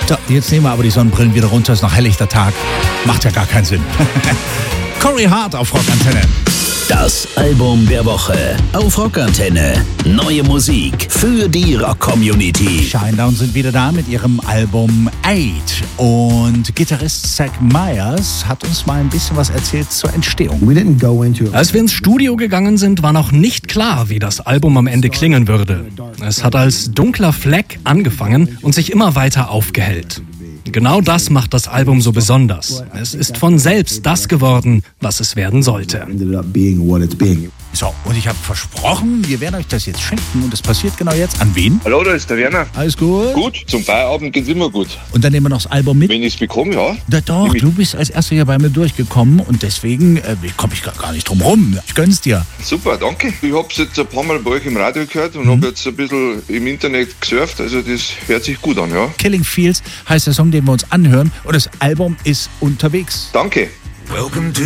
So, jetzt nehmen wir aber die Sonnenbrillen wieder runter. Es ist noch helllichter Tag. Macht ja gar keinen Sinn. Corey Hart auf Rockantenne. Das Album der Woche auf Rockantenne. Neue Musik für die Rock-Community. Shinedown sind wieder da mit ihrem Album 8. Und Gitarrist Zach Myers hat uns mal ein bisschen was erzählt zur Entstehung. Als wir ins Studio gegangen sind, war noch nicht klar, wie das Album am Ende klingen würde. Es hat als dunkler Fleck angefangen und sich immer weiter aufgehellt. Genau das macht das Album so besonders. Es ist von selbst das geworden, was es werden sollte. So, und ich habe versprochen, wir werden euch das jetzt schenken und es passiert genau jetzt. An wen? Hallo, da ist der Werner. Alles gut? Gut, zum Feierabend geht's immer gut. Und dann nehmen wir noch das Album mit. Wenn ich es bekomme, ja. Na doch, du bist als Erster hier bei mir durchgekommen und deswegen komme ich gar nicht drum rum. Ich gönn's dir. Super, danke. Ich hab's jetzt ein paar Mal bei euch im Radio gehört und habe jetzt ein bisschen im Internet gesurft. Also das hört sich gut an, ja. Killing Fields heißt der Song, den wir uns anhören und das Album ist unterwegs. Danke. Welcome to